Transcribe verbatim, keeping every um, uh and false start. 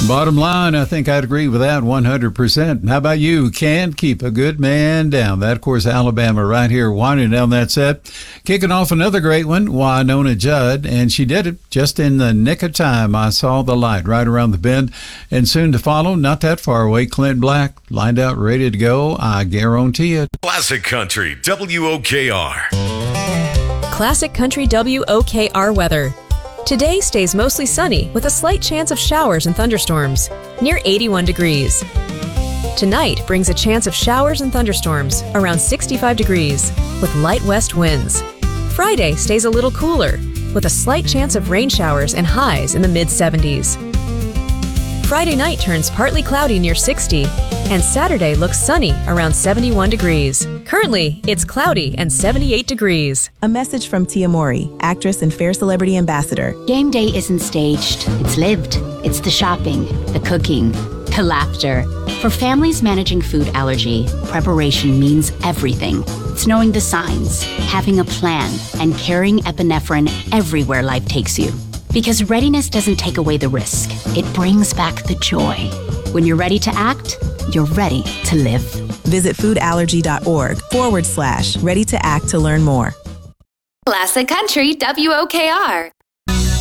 Bottom line, I think I'd agree with that one hundred percent. How about you? Can't keep a good man down. That, of course, Alabama right here winding down that set. Kicking off another great one, Wynonna Judd, and she did it just in the nick of time. I saw the light right around the bend, and soon to follow, not that far away, Clint Black, lined out, ready to go. I guarantee it. Classic Country, W O K R. Classic Country W O K R weather. Today stays mostly sunny with a slight chance of showers and thunderstorms, near eighty-one degrees. Tonight brings a chance of showers and thunderstorms, around sixty-five degrees, with light west winds. Friday stays a little cooler, with a slight chance of rain showers and highs in the mid seventies. Friday night turns partly cloudy near sixty, and Saturday looks sunny around seventy-one degrees. Currently, it's cloudy and seventy-eight degrees. A message from Tia Mowry, actress and Fair Celebrity Ambassador. Game day isn't staged, it's lived. It's the shopping, the cooking, the laughter. For families managing food allergy, preparation means everything. It's knowing the signs, having a plan, and carrying epinephrine everywhere life takes you. Because readiness doesn't take away the risk, it brings back the joy. When you're ready to act, you're ready to live. Visit foodallergy.org forward slash ready to act to learn more. Classic Country W O K R.